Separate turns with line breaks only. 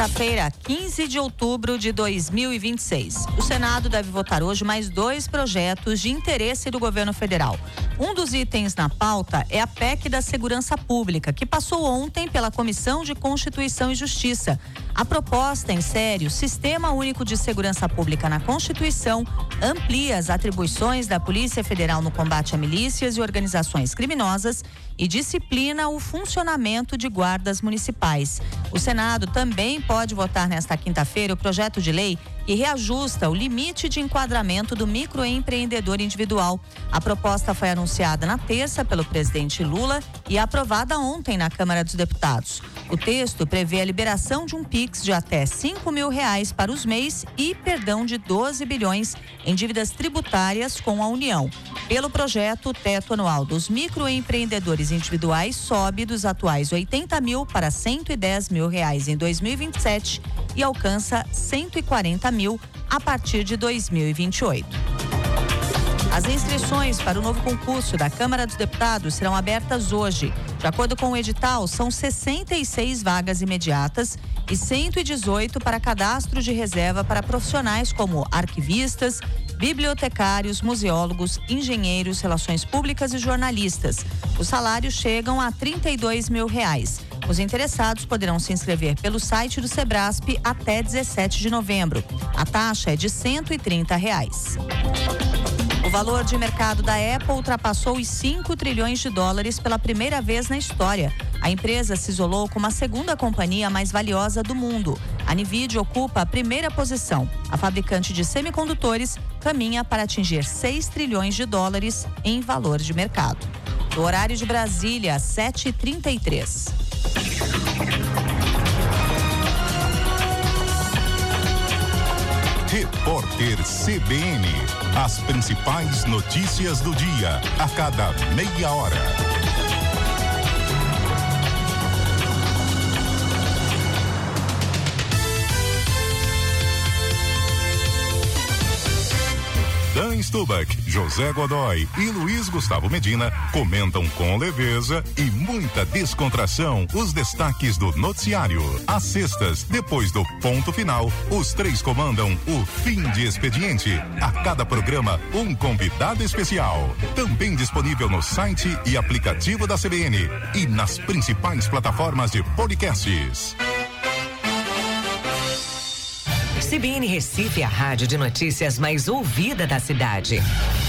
Quinta-feira, 15 de outubro de 2026. O Senado deve votar hoje mais 2 projetos de interesse do governo federal. Um dos itens na pauta é a PEC da Segurança Pública, que passou ontem pela Comissão de Constituição e Justiça. A proposta insere o Sistema Único de Segurança Pública na Constituição, amplia as atribuições da Polícia Federal no combate a milícias e organizações criminosas e disciplina o funcionamento de guardas municipais. O Senado também pode votar nesta quinta-feira o projeto de lei que reajusta o limite de enquadramento do microempreendedor individual. A proposta foi anunciada na terça pelo presidente Lula e aprovada ontem na Câmara dos Deputados. O texto prevê a liberação de um PIX de até R$5 mil para os MEIs e perdão de 12 bilhões em dívidas tributárias com a União. Pelo projeto, o teto anual dos microempreendedores individuais sobe dos atuais 80 mil para 110 mil reais em 2027 e alcança 140 mil a partir de 2028. As inscrições para o novo concurso da Câmara dos Deputados serão abertas hoje. De acordo com o edital, são 66 vagas imediatas e 118 para cadastro de reserva para profissionais como arquivistas, bibliotecários, museólogos, engenheiros, relações públicas e jornalistas. Os salários chegam a R$32 mil. Os interessados poderão se inscrever pelo site do Sebrasp até 17 de novembro. A taxa é de R$130. O valor de mercado da Apple ultrapassou os 5 trilhões de dólares pela primeira vez na história. A empresa se isolou como a segunda companhia mais valiosa do mundo. A Nvidia ocupa a primeira posição. A fabricante de semicondutores caminha para atingir 6 trilhões de dólares em valor de mercado. No horário de Brasília, 7h33.
Repórter CBN. As principais notícias do dia, a cada meia hora. Dan Stubach, José Godoy e Luiz Gustavo Medina comentam com leveza e muita descontração os destaques do noticiário. Às sextas, depois do ponto final, os três comandam o fim de expediente. A cada programa, um convidado especial. Também disponível no site e aplicativo da CBN e nas principais plataformas de podcasts.
CBN Recife, a rádio de notícias mais ouvida da cidade.